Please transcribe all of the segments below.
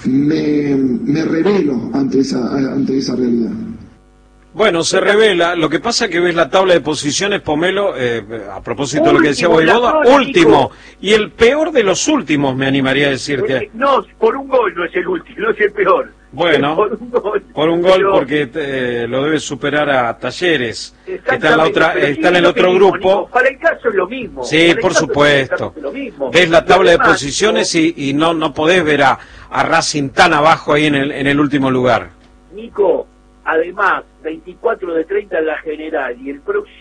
me revelo ante esa realidad. Bueno, se revela. Lo que pasa es que ves la tabla de posiciones, Pomelo, a propósito de lo que decía Voivoda, último. Y el peor de los últimos, me animaría a decirte. No, por un gol no es el último, no es el peor. Bueno, por un gol porque lo debe superar a Talleres, que está en el otro grupo. Para el caso es lo mismo. Sí, por supuesto. Ves la tabla de posiciones y no podés ver a Racing tan abajo ahí en el último lugar. Nico, además, 24 de 30 en la general y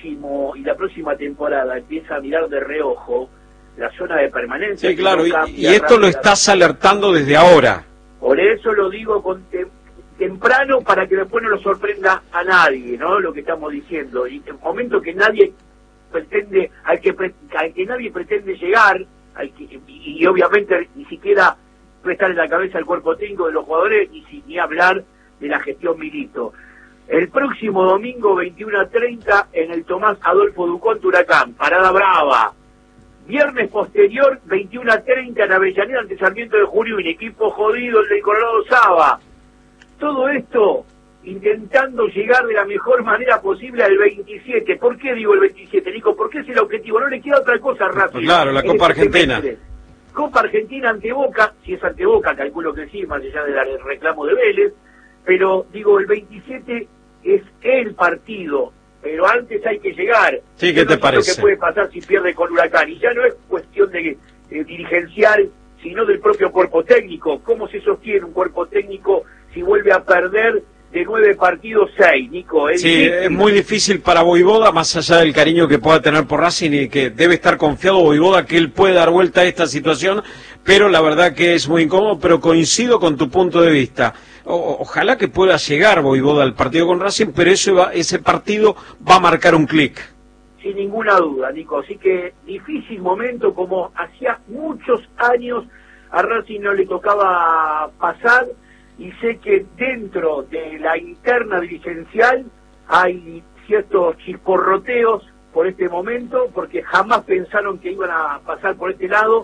la próxima temporada empieza a mirar de reojo la zona de permanencia. Sí, claro, y esto lo estás alertando desde ahora. Por eso lo digo temprano, para que después no lo sorprenda a nadie, ¿no? Lo que estamos diciendo. Y en momento que nadie pretende, al que nadie pretende llegar, y obviamente ni siquiera prestarle la cabeza al cuerpo técnico de los jugadores, ni hablar de la gestión Milito. El próximo domingo, 21:30, en el Tomás Adolfo Ducont, Huracán, Parada Brava. Viernes posterior, 21:30, en Avellaneda, ante Sarmiento de Junín, equipo jodido, el del Colorado Saba. Todo esto intentando llegar de la mejor manera posible al 27. ¿Por qué digo el 27, Nico? Porque es el objetivo, no le queda otra cosa rápido. Claro, la Copa Argentina. Copa Argentina ante Boca, si es ante Boca, calculo que sí, más allá del reclamo de Vélez, pero digo, el 27 es el partido, pero antes hay que llegar. Sí, ¿qué te parece? ¿Qué puede pasar si pierde con Huracán? Y ya no es cuestión de dirigencial, sino del propio cuerpo técnico. ¿Cómo se sostiene un cuerpo técnico si vuelve a perder de 9 partidos 6, Nico? Sí, es muy difícil para Voivoda, más allá del cariño que pueda tener por Racing y que debe estar confiado Voivoda que él puede dar vuelta a esta situación, pero la verdad que es muy incómodo, pero coincido con tu punto de vista. Ojalá que pueda llegar Voivoda al partido con Racing, pero ese partido va a marcar un clic. Sin ninguna duda, Nico. Así que difícil momento, como hacía muchos años a Racing no le tocaba pasar, y sé que dentro de la interna dirigencial hay ciertos chisporroteos por este momento, porque jamás pensaron que iban a pasar por este lado.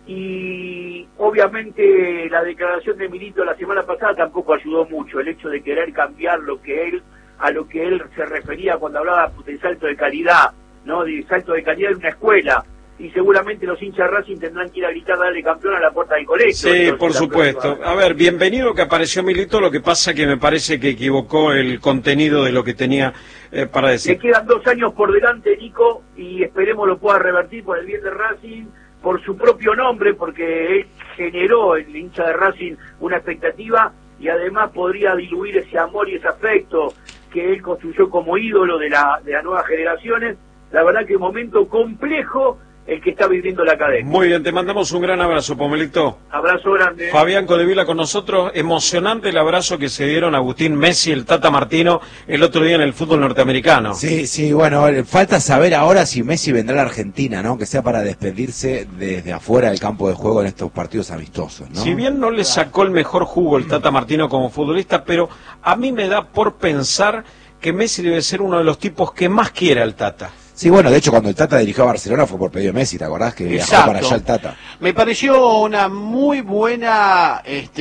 Y obviamente la declaración de Milito la semana pasada tampoco ayudó mucho, el hecho de querer cambiar a lo que él se refería cuando hablaba de salto de calidad, ¿no? De salto de calidad de una escuela, y seguramente los hinchas de Racing tendrán que ir a gritar dale campeón a la puerta del colegio. Sí, entonces, por supuesto. A ver, bienvenido que apareció Milito, lo que pasa que me parece que equivocó el contenido de lo que tenía para decir. Le quedan 2 años por delante, Nico, y esperemos lo pueda revertir por el bien de Racing, por su propio nombre, porque él generó en el hincha de Racing una expectativa, y además podría diluir ese amor y ese afecto que él construyó como ídolo de las nuevas generaciones. La verdad que un momento complejo el que está viviendo la academia. Muy bien, te mandamos un gran abrazo, Pomelito. Abrazo grande. Fabián Codevila con nosotros. Emocionante el abrazo que se dieron Agustín Messi y el Tata Martino el otro día en el fútbol norteamericano. Sí, bueno, falta saber ahora si Messi vendrá a la Argentina, ¿no? Que sea para despedirse desde afuera del campo de juego en estos partidos amistosos, ¿no? Si bien no le sacó el mejor jugo el Tata Martino como futbolista, pero a mí me da por pensar que Messi debe ser uno de los tipos que más quiere al Tata. Sí, bueno, de hecho cuando el Tata dirigió a Barcelona fue por pedido de Messi, ¿te acordás? Que viajó para allá el Tata. Me pareció una muy buena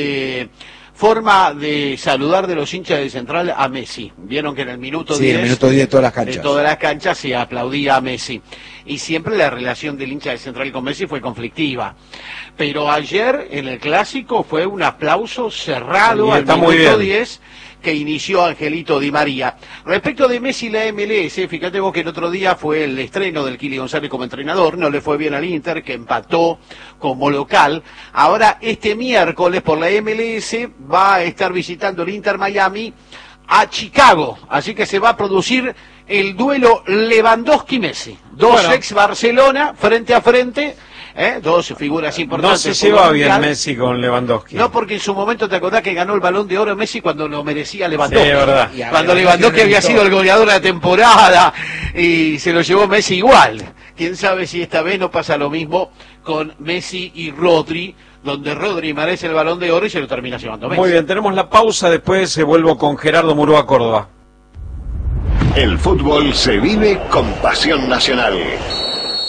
forma de saludar de los hinchas de Central a Messi. Vieron que en el minuto 10... Sí, en el minuto 10 de todas las canchas. De todas las canchas se aplaudía a Messi. Y siempre la relación del hincha de Central con Messi fue conflictiva. Pero ayer en el Clásico fue un aplauso cerrado al minuto 10 que inició Angelito Di María. Respecto de Messi y la MLS, fíjate vos que el otro día fue el estreno del Kili González como entrenador, no le fue bien al Inter, que empató como local. Ahora, este miércoles por la MLS va a estar visitando el Inter Miami a Chicago, así que se va a producir el duelo Lewandowski-Messi. Dos ex Barcelona frente a frente. Dos figuras importantes. No se lleva bien Messi con Lewandowski. No, porque en su momento te acordás que ganó el Balón de Oro Messi cuando lo merecía Lewandowski. Sí, verdad. Cuando Lewandowski había sido el goleador de la temporada y se lo llevó Messi igual. Quién sabe si esta vez no pasa lo mismo con Messi y Rodri, donde Rodri merece el Balón de Oro y se lo termina llevando Messi. Muy bien, tenemos la pausa, después vuelvo con Gerardo Murúa Córdoba. El fútbol se vive con pasión nacional.